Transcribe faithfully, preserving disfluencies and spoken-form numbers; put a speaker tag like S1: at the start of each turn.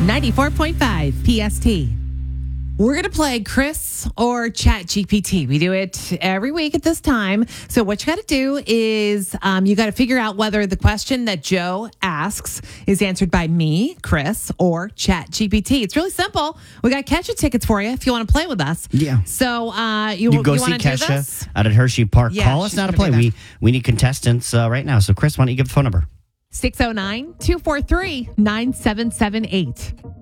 S1: ninety-four point five P S T. We're going to play Chris or Chat G P T. We do it every week at this time. So what you got to do is um, you got to figure out whether the question that Joe asks is answered by me, Chris, or Chat G P T. It's really simple. We got Kesha tickets for you if you want to play with us.
S2: Yeah.
S1: So uh, you,
S2: You go
S1: you
S2: see
S1: want to do
S2: Kesha
S1: this?
S2: out at Hershey Park.
S1: Yeah,
S2: Call us
S1: she's
S2: now to
S1: gonna
S2: play.
S1: be
S2: We we need contestants uh, right now. So, Chris, why don't you give the phone number?
S1: six oh nine, two four three, nine seven seven eight.